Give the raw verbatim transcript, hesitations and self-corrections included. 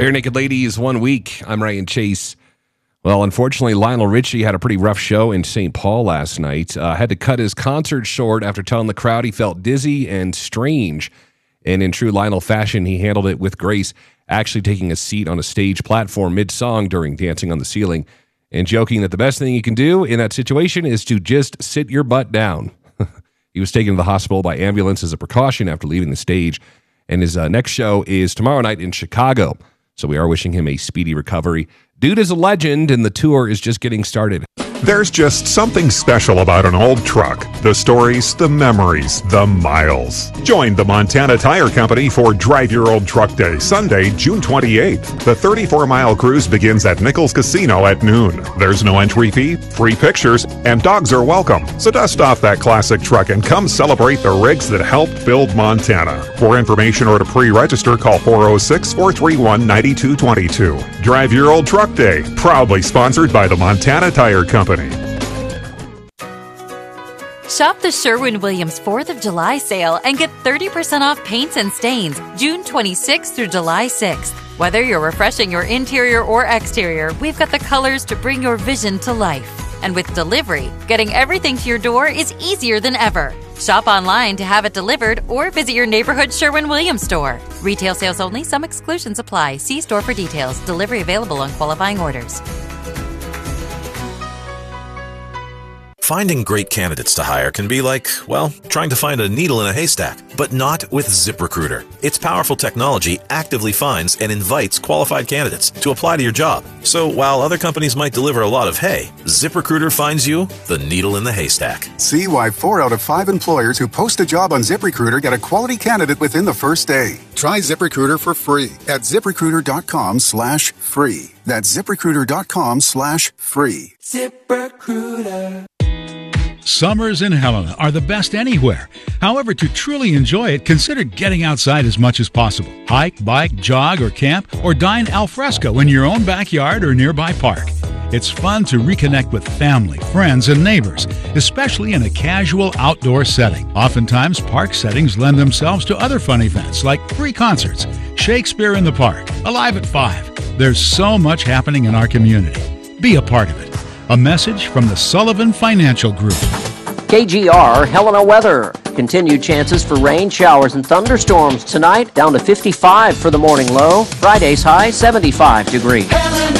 Bare Naked Ladies, one week. I'm Ryan Chase. Well, unfortunately, Lionel Richie had a pretty rough show in Saint Paul last night. Uh, had to cut his concert short after telling the crowd he felt dizzy and strange. And in true Lionel fashion, he handled it with grace, actually taking a seat on a stage platform mid-song during Dancing on the Ceiling, and joking that the best thing you can do in that situation is to just sit your butt down. He was taken to the hospital by ambulance as a precaution after leaving the stage. And his uh, next show is tomorrow night in Chicago. So we are wishing him a speedy recovery. Dude is a legend, and the tour is just getting started. There's just something special about an old truck. The stories, the memories, the miles. Join the Montana Tire Company for Drive Your Old Truck Day, Sunday, June twenty-eighth. The thirty-four mile cruise begins at Nichols Casino at noon. There's no entry fee, free pictures, and dogs are welcome. So dust off that classic truck and come celebrate the rigs that helped build Montana. For information or to pre-register, call four oh six, four three one, nine two two two. Drive Your Old Truck Day, proudly sponsored by the Montana Tire Company. Shop the Sherwin-Williams fourth of July sale and get thirty percent off paints and stains June twenty-sixth through July sixth. Whether you're refreshing your interior or exterior, we've got the colors to bring your vision to life. And with delivery, getting everything to your door is easier than ever. Shop online to have it delivered or visit your neighborhood Sherwin-Williams store. Retail sales only. Some exclusions apply. See store for details. Delivery available on qualifying orders. Finding great candidates to hire can be like, well, trying to find a needle in a haystack, but not with ZipRecruiter. Its powerful technology actively finds and invites qualified candidates to apply to your job. So while other companies might deliver a lot of hay, ZipRecruiter finds you the needle in the haystack. See why four out of five employers who post a job on ZipRecruiter get a quality candidate within the first day. Try ZipRecruiter for free at ZipRecruiter.com slash free. That's ZipRecruiter.com slash free. ZipRecruiter. Summers in Helena are the best anywhere. However, to truly enjoy it, consider getting outside as much as possible. Hike, bike, jog, or camp, or dine al fresco in your own backyard or nearby park. It's fun to reconnect with family, friends, and neighbors, especially in a casual outdoor setting. Oftentimes, park settings lend themselves to other fun events like free concerts, Shakespeare in the Park, Alive at five. There's so much happening in our community. Be a part of it. A message from the Sullivan Financial Group. K G R Helena weather. Continued chances for rain, showers, and thunderstorms tonight. Down to fifty-five for the morning low. Friday's high, seventy-five degrees.